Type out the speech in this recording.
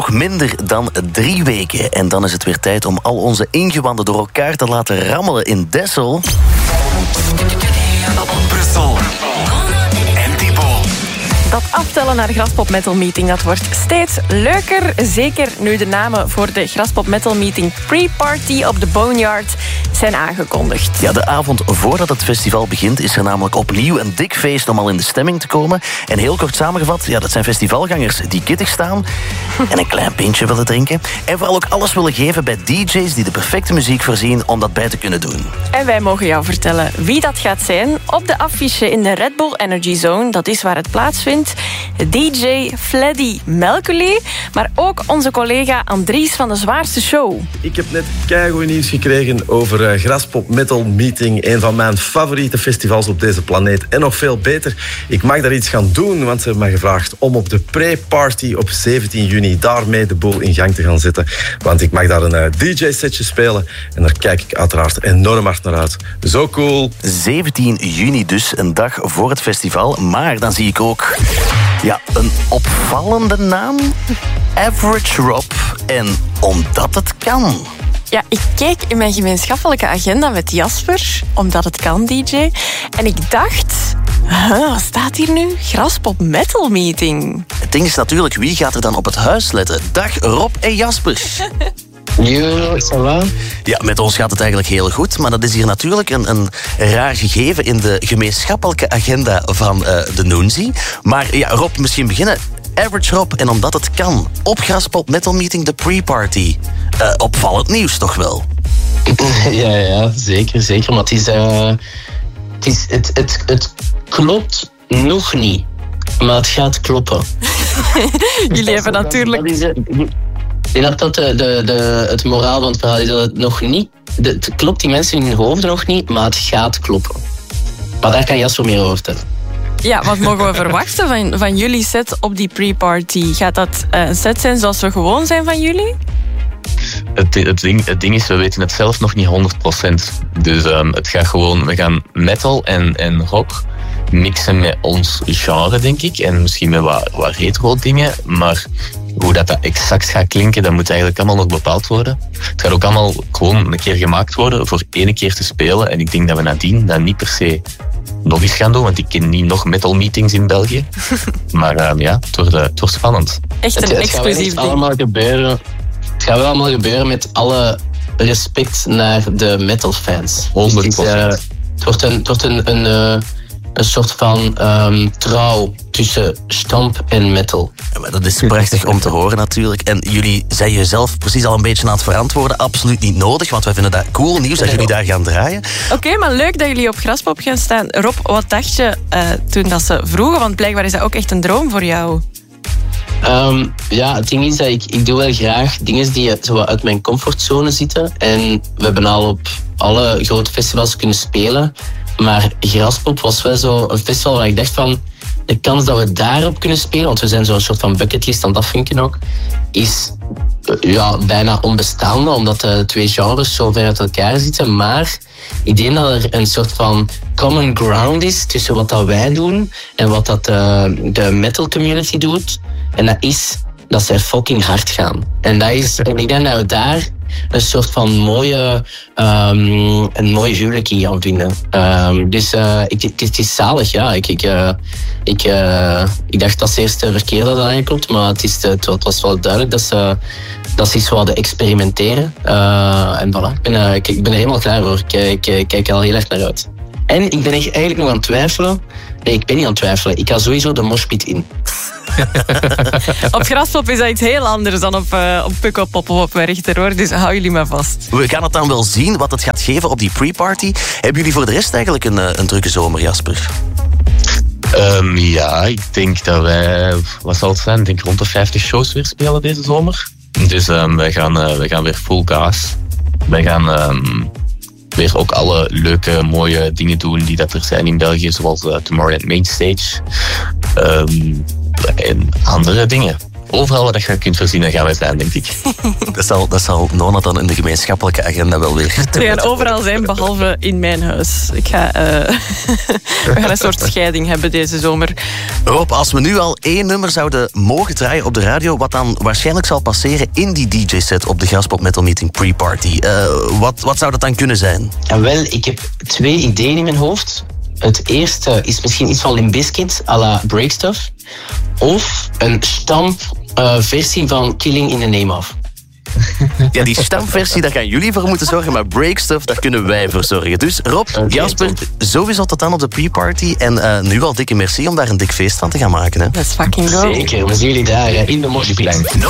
Nog minder dan 3 weken. En dan is het weer tijd om al onze ingewanden door elkaar te laten rammelen in Dessel. Brussel. En Thibaut. Dat aftellen naar de Graspop Metal Meeting, dat wordt steeds leuker. Zeker nu de namen voor de Graspop Metal Meeting Pre-Party op de Boneyard zijn aangekondigd. Ja, de avond voordat het festival begint is er namelijk opnieuw een dik feest om al in de stemming te komen. En heel kort samengevat, ja, dat zijn festivalgangers die kittig staan en een klein pintje willen drinken. En vooral ook alles willen geven bij DJ's die de perfecte muziek voorzien om dat bij te kunnen doen. En wij mogen jou vertellen wie dat gaat zijn. Op de affiche in de Red Bull Energy Zone, dat is waar het plaatsvindt, DJ Fleddy Melkuli, maar ook onze collega Andries van de Zwaarste Show. Ik heb net keigoed nieuws gekregen over Graspop Metal Meeting, een van mijn favoriete festivals op deze planeet. En nog veel beter, ik mag daar iets gaan doen, want ze hebben me gevraagd om op de pre-party op 17 juni daarmee de boel in gang te gaan zetten. Want ik mag daar een DJ-setje spelen en daar kijk ik uiteraard enorm hard naar uit. Zo cool. 17 juni dus, een dag voor het festival. Maar dan zie ik ook een opvallende naam. Average Rob. En omdat het kan. Ja, ik keek in mijn gemeenschappelijke agenda met Jasper, omdat het kan, DJ. En ik dacht, wat staat hier nu? Graspop Metal Meeting. Het ding is natuurlijk, wie gaat er dan op het huis letten? Dag Rob en Jasper. Yo, ça va? Ja, met ons gaat het eigenlijk heel goed, maar dat is hier natuurlijk een raar gegeven in de gemeenschappelijke agenda van de Noenzi. Maar ja, Rob, misschien beginnen. Average Rob, en omdat het kan. Op Graspop Metal Meeting, de pre-party. Opvallend nieuws, toch wel? Ja, zeker. Maar het klopt nog niet. Maar het gaat kloppen. Jullie hebben natuurlijk... Ik denk dat het moraal van het verhaal is dat het nog niet... Het klopt die mensen in hun hoofden nog niet, maar het gaat kloppen. Maar daar kan Jasper meer over vertellen. Ja, wat mogen we verwachten van jullie set op die pre-party? Gaat dat een set zijn zoals we gewoon zijn van jullie? Het ding is, we weten het zelf nog niet 100%. Dus het gaat gewoon... We gaan metal en rock mixen met ons genre, denk ik. En misschien met wat retro dingen. Maar hoe dat exact gaat klinken, dat moet eigenlijk allemaal nog bepaald worden. Het gaat ook allemaal gewoon een keer gemaakt worden voor 1 keer te spelen. En ik denk dat we nadien dat niet per se nog eens gaan doen, want ik ken niet nog metal meetings in België. Maar het wordt spannend. Echt een exclusief ding. Het gaat wel allemaal gebeuren met alle respect naar de metalfans. 100%. Het wordt een soort van trouw tussen stomp en metal. Ja, maar dat is prachtig om te horen natuurlijk. En jullie zijn jezelf precies al een beetje aan het verantwoorden. Absoluut niet nodig, want wij vinden dat cool nieuws dat jullie daar gaan draaien. Oké, maar leuk dat jullie op Graspop gaan staan. Rob, wat dacht je toen dat ze vroegen? Want blijkbaar is dat ook echt een droom voor jou. Het ding is dat ik doe wel graag dingen die zo uit mijn comfortzone zitten. En we hebben al op alle grote festivals kunnen spelen. Maar Graspop was wel zo een festival waar ik dacht van... De kans dat we daarop kunnen spelen, want we zijn zo'n soort van bucketlist aan het afvinken ook, is bijna onbestaande, omdat de 2 genres zo ver uit elkaar zitten. Maar ik denk dat er een soort van common ground is tussen wat dat wij doen en wat dat de metal community doet. En dat is dat zij fucking hard gaan. En ik denk dat we daar een soort van een mooi huwelijk in gaan vinden. Dus het is zalig, ja. Ik dacht dat ze eerst de verkeerde dat aanklopt, maar het was wel duidelijk dat ze iets wilden experimenteren. En voilà, ik ben er helemaal klaar voor. Ik kijk er al heel erg naar uit. En ik ben eigenlijk nog aan het twijfelen. Nee, ik ben niet aan het twijfelen. Ik ga sowieso de moshpit in. Op Graspop is dat iets heel anders dan op Pukkelpop of op Werchter, hoor. Dus hou jullie maar vast. We gaan het dan wel zien wat het gaat geven op die pre-party. Hebben jullie voor de rest eigenlijk een drukke zomer, Jasper? Ik denk dat wij... Wat zal het zijn? Ik denk rond de 50 shows weer spelen deze zomer. Dus wij gaan weer full gas. Wij gaan... weer ook alle leuke, mooie dingen doen die dat er zijn in België, zoals Tomorrowland Mainstage en andere dingen. overal waar je kunt verzinnen gaan wij zijn, denk ik. Dat zal Nona dan in de gemeenschappelijke agenda wel weer... We gaan overal zijn, behalve in mijn huis. We gaan een soort scheiding hebben deze zomer. Rob, als we nu al 1 nummer zouden mogen draaien op de radio, wat dan waarschijnlijk zal passeren in die DJ-set op de Graspop Metal Meeting pre-party, wat zou dat dan kunnen zijn? En wel, ik heb 2 ideeën in mijn hoofd. Het eerste is misschien iets van Limp Bizkit, à la Breakstuff. Of een stampversie van Killing in the Name of. Ja, die stamversie, daar gaan jullie voor moeten zorgen, maar Breakstuff, daar kunnen wij voor zorgen. Dus Rob, Jasper, sowieso tot dan op de pre-party. En nu al dikke merci om daar een dik feest van te gaan maken. Hè? Let's fucking go. Zeker, we zien jullie daar in de Moshpit.